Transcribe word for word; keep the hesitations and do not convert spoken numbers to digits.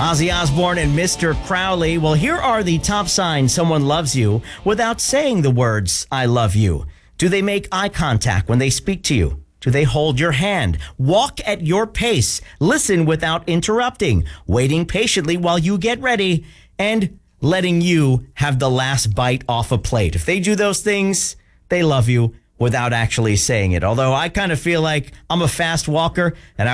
Ozzy Osbourne and Mister Crowley. Well, here are the top signs someone loves you without saying the words, I love you. Do they make eye contact when they speak to you? Do they hold your hand? Walk at your pace. Listen without interrupting. Waiting patiently while you get ready. And letting you have the last bite off a plate. If they do those things, they love you without actually saying it. Although I kind of feel like I'm a fast walker and I